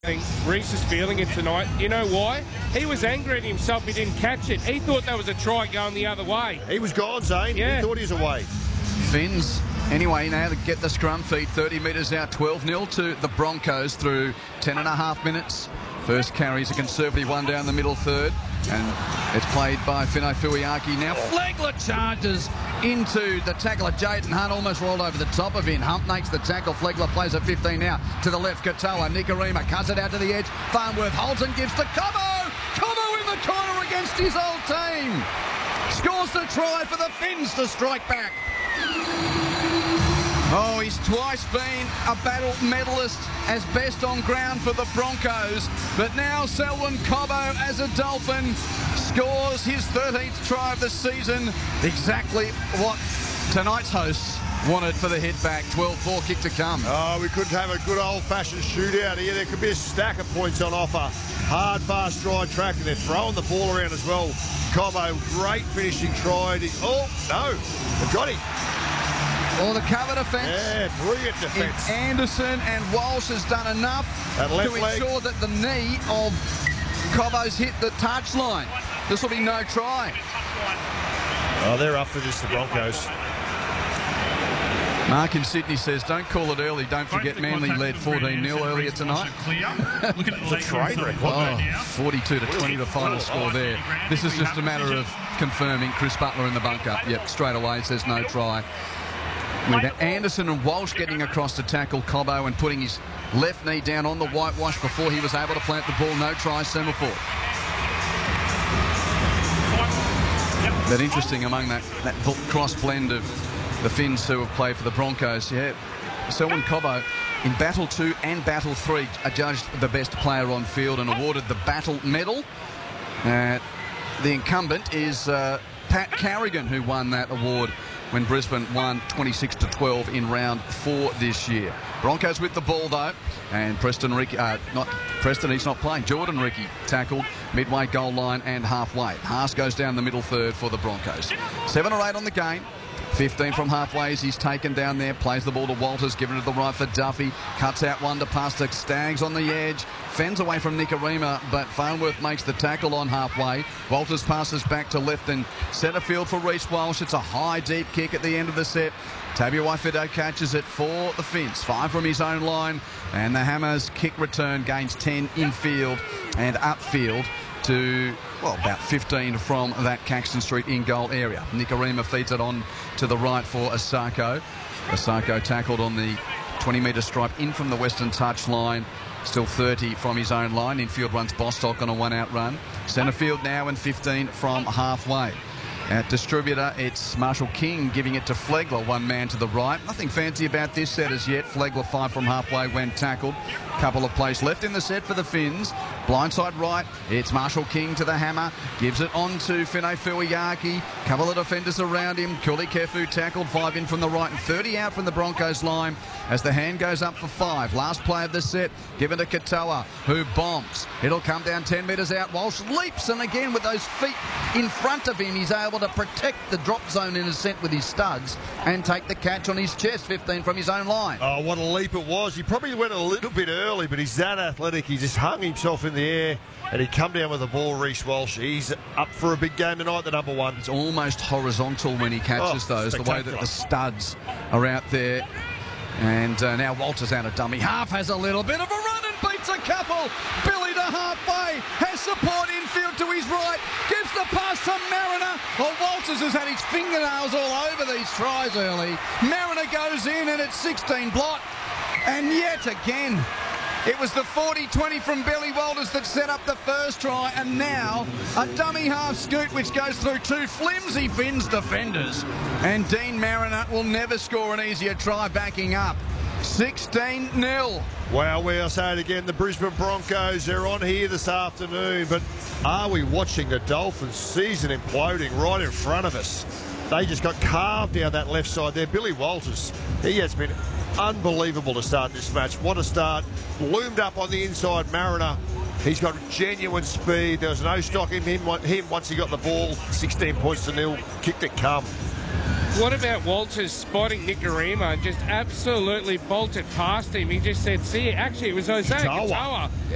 I think Reese is feeling it tonight. You know why? He was angry at himself he didn't catch it. He thought that was a try going the other way. He was gone, Zane. Yeah. He thought he was away. Finns, anyway, now to get the scrum feed. 30 metres out, 12-0 to the Broncos through 10.5 minutes. First carry's a conservative one down the middle third. And it's played by Finai Fuiaki. Now Flegler charges into the tackle of Jaden Hunt, almost rolled over the top of him. Hunt makes the tackle. Flegler plays at 15 now. To the left, Katoa. Nikorima cuts it out to the edge. Farnworth holds and gives to Cobo. Cobo in the corner against his old team. Scores the try for the Finns to strike back. Oh, he's twice been a battle medalist as best on ground for the Broncos. But now Selwyn Cobo, as a Dolphin, scores his 13th try of the season. Exactly what tonight's hosts wanted for the hit back. 12-4 kick to come. Oh, we couldn't have a good old-fashioned shootout here. There could be a stack of points on offer. Hard, fast stride track, and they're throwing the ball around as well. Cobo, great finishing try. Oh, no, they've got him. Or the cover defence. Yeah, brilliant defence. Anderson and Walsh has done enough to ensure that the knee of Cobo's hit the touchline. This will be no try. Oh, they're up for this, the Broncos. Mark in Sydney says, don't call it early. Don't forget Manly led 14-0 earlier tonight. It's a trade record. 42-20 the final score there. This is just a matter of confirming Chris Butler in the bunker. Yep, straight away says no try. With Anderson and Walsh getting across to tackle Cobo and putting his left knee down on the whitewash before he was able to plant the ball. No try, semaphore. But interesting among that cross blend of the Finns who have played for the Broncos. Yeah, Selwyn Cobo in Battle 2 and Battle 3 adjudged the best player on field and awarded the Battle Medal. The incumbent is Pat Carrigan, who won that award when Brisbane won 26-12 in round 4 this year. Broncos with the ball though, and Preston Ricky, not Preston, he's not playing. Jordan Ricky tackled midway goal line and halfway. Haas goes down the middle third for the Broncos. 7 or 8 on the game. 15 from halfway as he's taken down there, plays the ball to Walters, given to the right for Duffy, cuts out one to pass to Staggs on the edge, fends away from Nikorima, but Farnworth makes the tackle on halfway. Walters passes back to left and centre field for Reece Walsh. It's a high, deep kick at the end of the set. Tabuai-Fidow catches it for the Finns. 5 from his own line, and the Hammers kick return gains 10 infield and upfield to, well, about 15 from that Caxton Street in-goal area. Nikorima feeds it on to the right for Asako. Asako tackled on the 20-metre stripe in from the western touchline. Still 30 from his own line. Infield runs Bostock on a one-out run. Centre field now and 15 from halfway. At distributor, it's Marshall King giving it to Flegler, one man to the right. Nothing fancy about this set as yet. Flegler 5 from halfway when tackled. Couple of plays left in the set for the Finns. Blindside right, it's Marshall King to the hammer. Gives it on to Finai Fuiaki. Couple of defenders around him. Kuli Kefu tackled, 5 in from the right and 30 out from the Broncos line as the hand goes up for 5. Last play of the set, given to Katoa, who bombs. It'll come down 10 metres out. Walsh leaps, and again with those feet in front of him, he's able to protect the drop zone in a set with his studs and take the catch on his chest, 15 from his own line. Oh, what a leap it was. He probably went a little bit early, but he's that athletic. He just hung himself in the air and he come down with the ball, Reece Walsh. He's up for a big game tonight, the number 1. It's almost horizontal when he catches those, the way that the studs are out there. And now Walters out of dummy half, has a little bit of a run and beats a couple. Billy to halfway, has support infield to his right, gives the pass to Mariner. Well, Walters has had his fingernails all over these tries early. Mariner goes in and it's 16 blot. And yet again, it was the 40-20 from Billy Walters that set up the first try, and now a dummy half scoot which goes through 2 flimsy Finns defenders. And Dean Mariner will never score an easier try backing up. 16-0. Well, we'll say it again, the Brisbane Broncos, they're on here this afternoon, but are we watching the Dolphins' season imploding right in front of us? They just got carved down that left side there. Billy Walters, he has been unbelievable to start this match. What a start. Loomed up on the inside, Mariner. He's got genuine speed. There was no stopping him once he got the ball. 16 points to 0. Kicked it come. What about Walters spotting Nikorima and just absolutely bolted past him? He just said, see, actually it was Jose Katoa.